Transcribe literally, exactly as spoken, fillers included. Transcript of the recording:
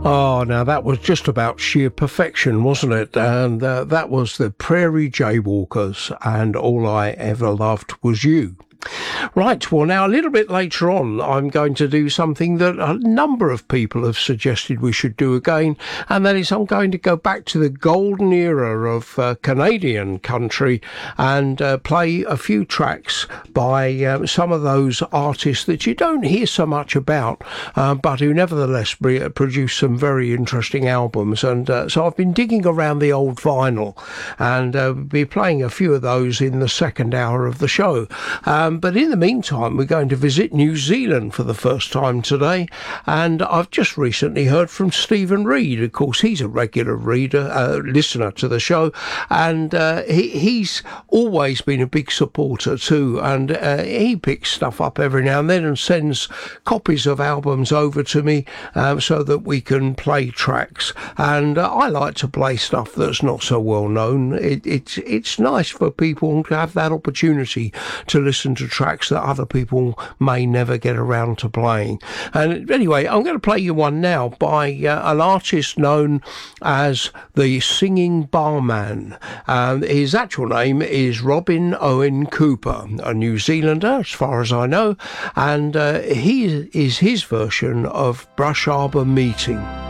Oh, now that was just about sheer perfection, wasn't it? And uh, that was the Prairie Jaywalkers, and All I Ever Loved Was You. Right, well now a little bit later on I'm going to do something that a number of people have suggested we should do again, and that is I'm going to go back to the golden era of uh, Canadian country and uh, play a few tracks by uh, some of those artists that you don't hear so much about, uh, but who nevertheless bre- produce some very interesting albums. And uh, so I've been digging around the old vinyl and uh, be playing a few of those in the second hour of the show. Um, but in the meantime, we're going to visit New Zealand for the first time today, and I've just recently heard from Stephen Reid. Of course, he's a regular reader, uh, listener to the show, and uh, he, he's always been a big supporter too, and uh, he picks stuff up every now and then and sends copies of albums over to me um, so that we can play tracks. And uh, I like to play stuff that's not so well known. It, it's, it's nice for people to have that opportunity to listen to tracks that other people may never get around to playing. And anyway, I'm going to play you one now by uh, an artist known as the Singing Barman. Um, his actual name is Robin Owen Cooper, a New Zealander as far as I know, and uh, he is his version of Brush Arbor Meeting.